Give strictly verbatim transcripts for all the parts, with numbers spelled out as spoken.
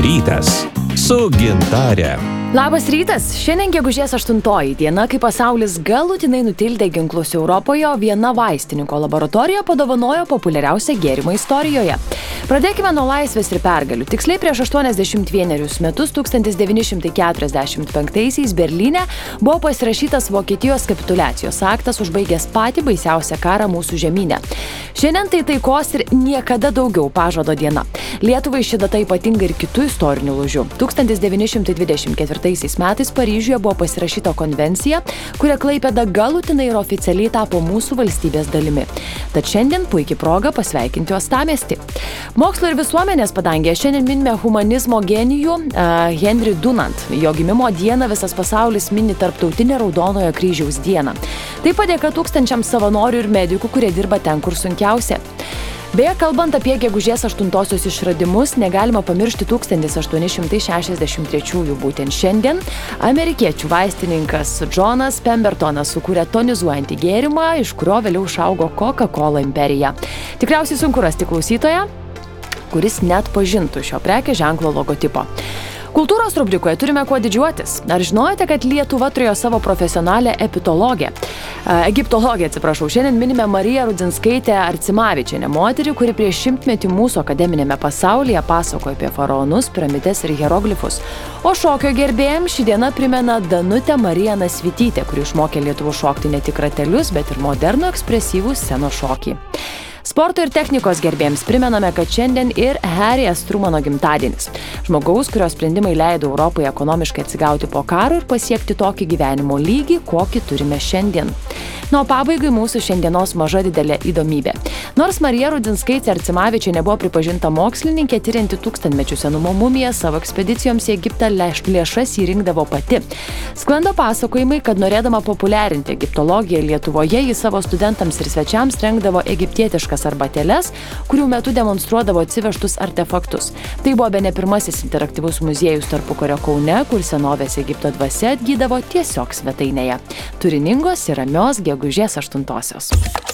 rytas su Gintare. Labas rytas. Šiandien gegužės aštuntoji diena, kai pasaulis galutinai nutildė ginklus Europoje, o viena vaistininko laboratorija padovanojo populiariausią gėrimą istorijoje. Pradėkime nuo laisvės ir pergalių. Tiksliai prieš aštuoniasdešimt vienerius metus, tūkstantis devyni šimtai keturiasdešimt penktaisiais Berlyne, buvo pasirašytas Vokietijos kapituliacijos aktas, užbaigęs patį baisiausią karą mūsų žemyne. Šiandien tai taikos ir niekada daugiau pažado diena. Lietuvai ši data ypatinga ir kitų istorinių lūžių. tūkstantis devyni šimtai dvidešimt ketvirtaisiais metais Paryžiuje buvo pasirašyta konvencija, kuria Klaipėda galutinai ir oficialiai tapo mūsų valstybės dalimi. Tad šiandien puikiai proga pasveikinti uostamiestį. Mokslo ir visuomenės padangėje šiandien minime humanizmo genijų uh, Henry Dunant. Jo gimimo dieną visas pasaulis mini Tarptautinę Raudonojo kryžiaus dieną. Tai padėka tūkstančiams savanorių ir medikų, kurie dirba ten, kur sunkiausia. Beje, kalbant apie gegužės aštuntosios išradimus, negalima pamiršti tūkstantis aštuoni šimtai šešiasdešimt trečiųjų. Būtent šiandien amerikiečių vaistininkas Johnas Pembertonas sukūrė tonizuojantį gėrimą, iš kurio vėliau išaugo Coca-Cola imperija. Tikriausiai sunku rasti klausytoją, kuris net pažintų šio prekės ženklo logotipo. Kultūros rubrikoje turime kuo didžiuotis. Ar žinojote, kad Lietuva turėjo savo profesionalę epitologę? E, egiptologę, atsiprašau. Šiandien minime Mariją Rudzinskaitę Arcimavičienę, moterį, kuri prieš šimtmetį mūsų akademinėme pasaulyje pasakojo apie faraonus, piramides ir hieroglifus. O šokio gerbėjams ši diena primena Danutę Mariją Nasvytytę, kuri išmokė Lietuvų šokti ne tik ratelius, bet ir modernų ekspresyvų scenos šokį. Sporto ir technikos gerbėjams primename, kad šiandien ir Harry S. Trumano gimtadienis. Žmogaus, kurio sprendimai leido Europai ekonomiškai atsigauti po karo ir pasiekti tokį gyvenimo lygį, kokį turime šiandien. Nuo pabaigai mūsų šiandienos maža didelė įdomybė. Nors Marija Rudzinskaitė Arcimavičienė nebuvo pripažinta mokslininkė, tyrianti tūkstantmečių senumo mumiją, savo ekspedicijoms į Egiptą lėšas įrinkdavo pati. Sklando pasakojimai, kad norėdama populiarinti egiptologiją Lietuvoje, ji savo studentams ir svečiams rengdavo egiptietiškas arbatėles, kurių metu demonstruodavo atsivežtus artefaktus. Tai buvo bene pirmasis interaktyvus muziejus tarpukario Kaune, kur senovės Egipto dvasia atgydavo tiesiog svetainėje. Turiningos ir ramios gegužės aštuntosios.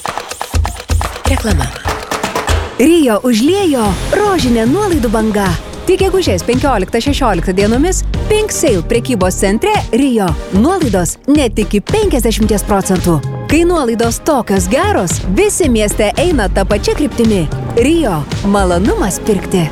Reklama. Rio užliejo rožinė nuolaidų banga. Tik gegužės penkioliktą šešioliktą dienomis Pink Sale prekybos centre Rio. Nuolaidos net iki penkiasdešimt procentų. Kai nuolaidos tokios geros, visi mieste eina tą pačią kryptimį. Rio. Malonumas pirkti.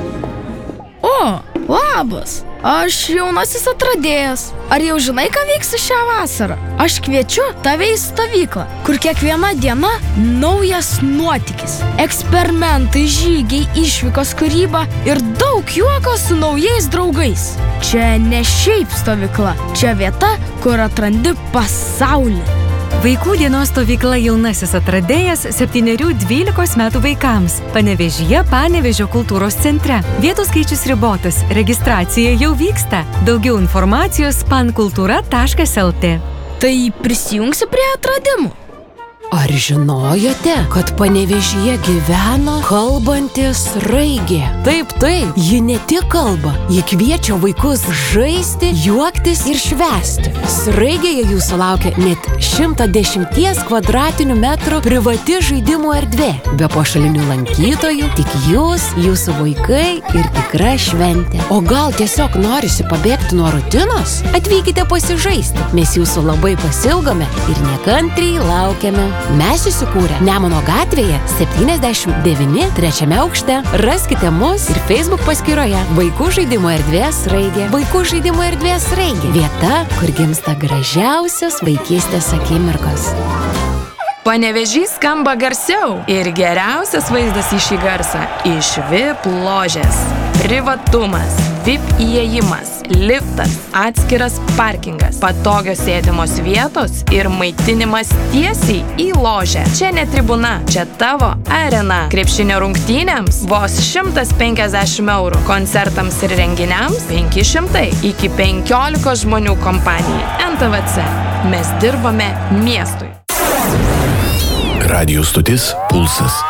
O, labas. Aš jaunasis atradėjas. Ar jau žinai, ką veiksiu šią vasarą? Aš kviečiu tave į stovyklą, kur kiekviena diena naujas nuotykis. Eksperimentai, žygiai, išvykos, kūryba ir daug juoko su naujais draugais. Čia ne šiaip stovykla, čia vieta, kur atrandi pasaulį. Vaikų dienos stovykla jaunasis atradėjas septynerių dvylikos metų vaikams. Panevėžyje Panevėžio kultūros centre. Vietų skaičius ribotas. Registracija jau vyksta. Daugiau informacijos pankultūra taškas lt. Tai prisijungsi prie atradimų. Ar žinojote, kad Panevėžyje gyvena kalbanti sraigė? Taip, taip, ji ne tik kalba, ji kviečia vaikus žaisti, juoktis ir švęsti. Sraigėje jūsų laukia net šimtas dešimt kvadratinių metrų privati žaidimų erdvė. Be pašalinių lankytojų, tik jūs, jūsų vaikai ir tikra šventė. O gal tiesiog norisi pabėgti nuo rutinos? Atvykite pasižaisti, mes jūsų labai pasilgome ir nekantriai laukiame. Mes įsikūrę Nemuno gatvėje septyniasdešimt devyni trečiame aukšte. Raskite mus ir Facebook paskyroje Vaikų žaidimų erdvės sraigė. Vaikų žaidimų erdvės sraigė. Vieta, kur gimsta gražiausios vaikystės akimirkos. Panevėžys skamba garsiau ir geriausias vaizdas į šį garsą iš V I P ložės. Privatumas, V I P įėjimas, liftas, atskiras parkingas, patogios sėdimos vietos ir maitinimas tiesiai į ložę. Čia ne tribuna, čia tavo arena. Krepšinio rungtynėms vos šimtas penkiasdešimt eurų, koncertams ir renginiams penki šimtai. Iki penkiolikos žmonių kompanijai N T V C. Mes dirbame miestui. Radijo stotis Pulsas.